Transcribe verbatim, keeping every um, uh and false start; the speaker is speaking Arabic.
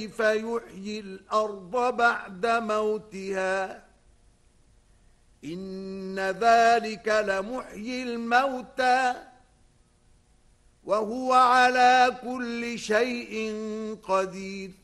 كيف يحيي الأرض بعد موتها إن ذلك لمحيي الموتى وهو على كل شيء قدير